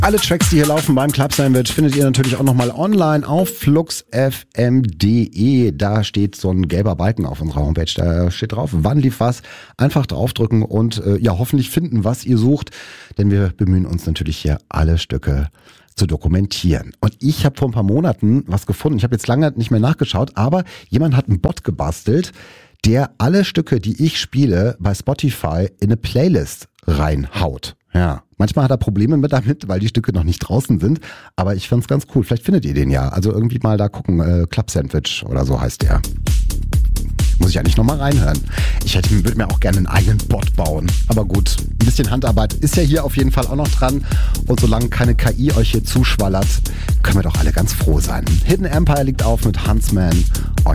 Alle Tracks, die hier laufen beim Club Sandwich, findet ihr natürlich auch nochmal online auf fluxfm.de. Da steht so ein gelber Balken auf unserer Homepage. Da steht drauf, wann lief was. Einfach draufdrücken und hoffentlich finden, was ihr sucht. Denn wir bemühen uns natürlich hier alle Stücke zu dokumentieren. Und ich habe vor ein paar Monaten was gefunden. Ich habe jetzt lange nicht mehr nachgeschaut, aber jemand hat einen Bot gebastelt, der alle Stücke, die ich spiele, bei Spotify in eine Playlist reinhaut. Ja, manchmal hat er Probleme damit, weil die Stücke noch nicht draußen sind, aber ich fand's ganz cool. Vielleicht findet ihr den ja. Also irgendwie mal da gucken, Club Sandwich oder so heißt der. Muss ich eigentlich nochmal reinhören. Würde mir auch gerne einen eigenen Bot bauen. Aber gut, ein bisschen Handarbeit ist ja hier auf jeden Fall auch noch dran. Und solange keine KI euch hier zuschwallert, können wir doch alle ganz froh sein. Hidden Empire liegt auf mit Huntsman.